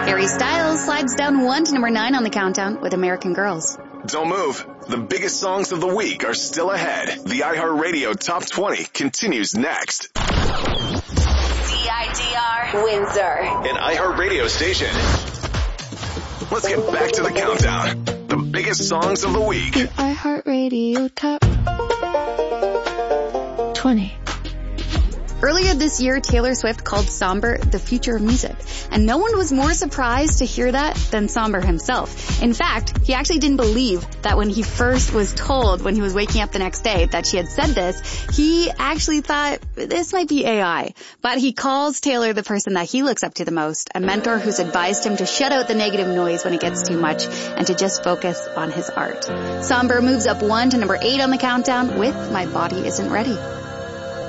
Harry Styles slides down 1 to number 9 on the countdown with American Girls. Don't move. The biggest songs of the week are still ahead. The iHeartRadio Top 20 continues next. CIDR Windsor, An iHeartRadio station. Let's get back to the countdown. The biggest songs of the week. The iHeartRadio Top 20. Earlier this year, Taylor Swift called Somber the future of music, and no one was more surprised to hear that than Somber himself. In fact, he actually didn't believe that when he first was told when he was waking up the next day that she had said this, he actually thought this might be AI. But he calls Taylor the person that he looks up to the most, a mentor who's advised him to shut out the negative noise when it gets too much and to just focus on his art. Somber moves up 1 to number 8 on the countdown with My Body Isn't Ready.